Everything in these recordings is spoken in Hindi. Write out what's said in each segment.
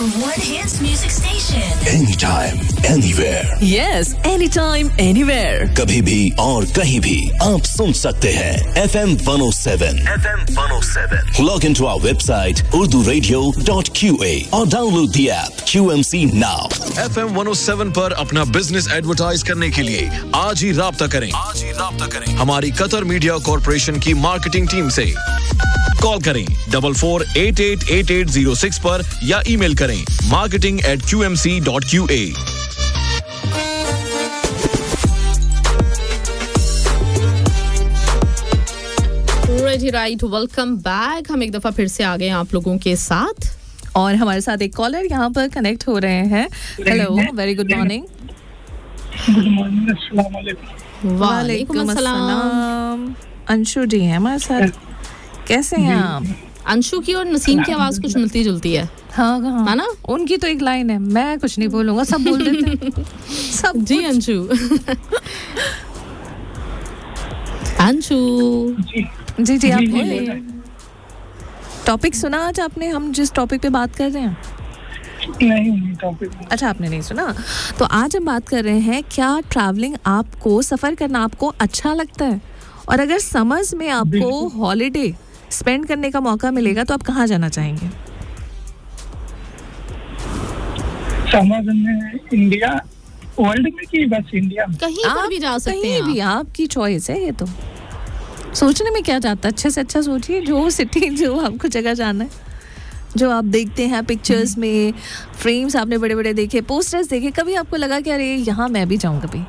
one hits music station. Anytime, anywhere. Yes, anytime, anywhere. कभी भी और कहीं भी आप सुन सकते हैं FM 107. FM 107. Log into our website urduradio.qa और download the app QMC now. FM 107 पर अपना बिजनेस एडवर्टाइज करने के लिए आज ही राब्ता करें. हमारी कतर मीडिया कॉर्पोरेशन की मार्केटिंग टीम से कॉल करें 44888806 पर या ईमेल करें marketing@qmc.qa. Right welcome back. हम एक दफा फिर से आ गए आप लोगों के साथ और हमारे साथ एक कॉलर यहाँ पर कनेक्ट हो रहे हैं. Hello, very good morning. Good morning, अस्सलाम वालेकुम. वालेकुम अस्सलाम. अंशु जी हैं हमारे साथ. कैसे हैं आप? अंशु की और नसीम की आवाज कुछ मिलती जुलती है. हाँ है ना? उनकी तो एक लाइन है, मैं कुछ नहीं बोलूंगा, सब बोल देते हैं. सब जी अंशु. अंशु जी आप बोलिए. टॉपिक सुना आज आपने, हम जिस टॉपिक पे बात कर रहे हैं? नहीं, टॉपिक. अच्छा, आपने नहीं सुना. तो आज हम बात कर रहे हैं, क्या ट्रैवलिंग आपको, सफर करना आपको अच्छा लगता है? और अगर समर्स में आपको हॉलिडे स्पेंड करने का मौका मिलेगा तो आप कहाँ जाना चाहेंगे? समर्स में इंडिया, वर्ल्ड में कि बस इंडिया में? कहीं पर भी जा सकते हैं. कहीं भी, आपकी चॉइस है. ये तो सोचने में क्या जाता है, अच्छे से अच्छा सोचिए. जो सिटी, जो आपको जगह जाना है, जो आप देखते हैं पिक्चर्स में, फ्रेम्स आपने बड़े बड़े देखे, पोस्टर्स देखे, कभी आपको लगा कि अरे यहाँ मैं भी जाऊँ कभी?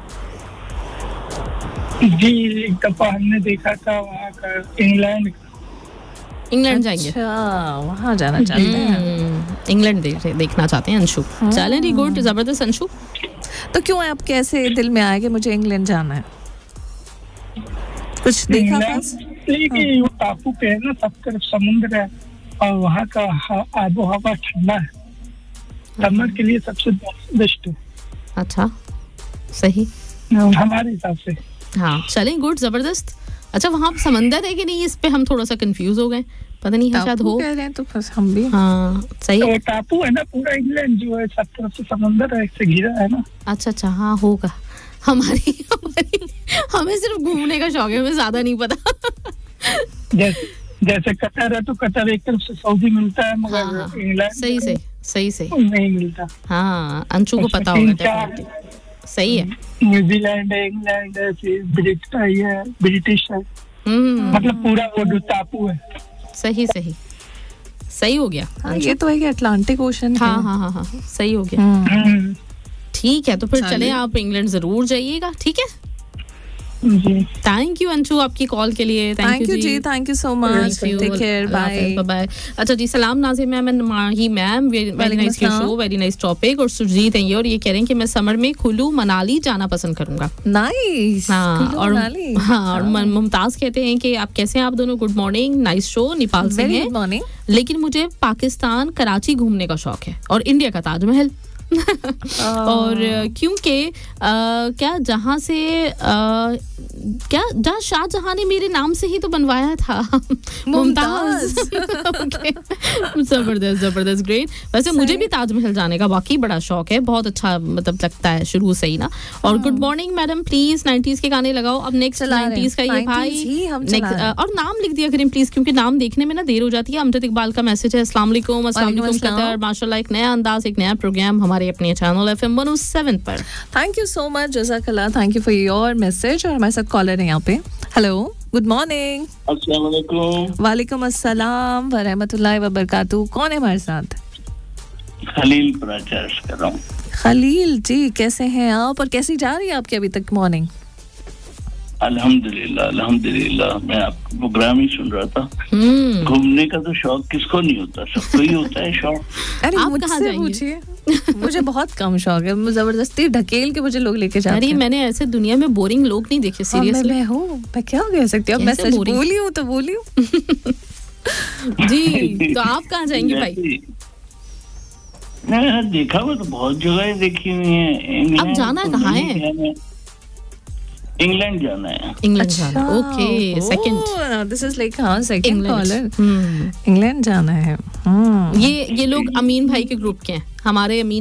जी, एक दफा हमने देखा था वहाँ का, इंग्लैंड जाएंगे. अच्छा, वहाँ जाना चाहते हैं. इंग्लैंड देखना चाहते हैं अंशु. चलें, री गुड, जबरदस्त अंशु. तो क्यों आप कैसे दिल में आया कि मुझे इंग्लैंड जाना है? कुछ देखा खास? वो टापू पे है ना, सब तरफ समुद्र है और वहाँ का आबो हवा ठंडा है, समर के लिए सबसे बेस्ट है. अच्छा, सही हमारे हिसाब से. हाँ, चलें, गुड, जबरदस्त. अच्छा, वहाँ समंदर है कि नहीं, इस पे हम थोड़ा सा कंफ्यूज हो गए. पता नहीं है, शायद हो. कह रहे हैं तो बस हम भी. हाँ, सही. तो टापू है ना, पूरा इंग्लैंड जो है सब तरफ से समुंदर है, से घिरा है ना. अच्छा, हाँ होगा. हमारी हमें सिर्फ घूमने का शौक है, हमें ज्यादा नहीं पता. जैसे कतर है तो कतर एक तरफ से सऊदी मिलता है, मगर इंग्लैंड सही नहीं मिलता. हाँ, अंशु को पता होगा. सही है. न्यूजीलैंड है, इंग्लैंड है, फिर ब्रिटिश है. मतलब पूरा वो टापू है. सही हो गया. ये तो है कि अटलांटिक ओशन. हाँ, सही हो गया. ठीक है, तो फिर चले, आप इंग्लैंड जरूर जाइएगा. ठीक है जी. थैंक यू अंशु आपकी कॉल के लिए. Thank you ji. Thank you so much. Take care. Bye bye. अच्छा जी, सलाम Nazim ma'am and Mahi ma'am, very nice show, very nice topic. और सुरजीत हैं ये, और ये कह रहे हैं कि मैं समर में कुल्लू मनाली जाना पसंद करूंगा. नाइस. और मुमताज कहते हैं कि आप कैसे हैं आप दोनों, good morning, nice show. Nepal से हैं, गुड मॉर्निंग. लेकिन मुझे पाकिस्तान कराची घूमने का शौक है और इंडिया का ताजमहल. और क्योंकि क्या जहाँ से जहाँ शाहजहां ने मेरे नाम से ही तो बनवाया था, मुमताज. जबरदस्त ग्रेट. वैसे मुझे भी ताजमहल जाने का वाकई बड़ा शौक है, बहुत अच्छा मतलब लगता है शुरू से ही ना. और good morning madam, please 90s के गाने लगाओ. अब नेक्स्ट 90s का ये भाई और नाम लिख दिया करें प्लीज, क्योंकि नाम देखने में ना देर हो जाती है. अमजद इकबाल का मैसेज है, अस्सलाम वालेकुम कतर, माशाल्लाह एक नया अंदाज, एक नया प्रोग्राम हमारे अपने चैनल FM 107 पर. थैंक यू सो मच, जज़ाकल्लाह. Thank you for your message. और हमारे साथ कॉलर है यहाँ पे. Hello, good morning. अस्सलाम वालेकुम. वालेकुम अस्सलाम व रहमतुल्लाहि व बरकातहू. कौन है हमारे साथ? खलील प्रचार कर रहा हूँ. खलील जी, कैसे हैं आप और कैसी जा रही है आपकी अभी तक मॉर्निंग? अल्हम्दुलिल्लाह. मैं आपका प्रोग्राम ही सुन रहा था. घूमने का तो शौक किसको नहीं होता, सबको ही होता है शौक. अरे मुझसे पूछिए, मुझे बहुत कम शौक है. जबरदस्ती ढकेल के मुझे लोग लेके जाते हैं. अरे मैंने ऐसे दुनिया में बोरिंग लोग नहीं देखे, सीरियसली. मैं क्या कह सकती हूँ, मैं सच बोली हूँ तो बोली हूँ. जी, तो आप कहाँ जाएंगे भाई? मैं देखा हुआ तो बहुत जगह देखी हुई है. अब जाना कहाँ है? इंग्लैंड जाना है। इंग्लैंड जाना, okay, second, this is like second collar, England जाना है। ये लोग अमीन भाई के ग्रुप के हैं, हमारे अमीन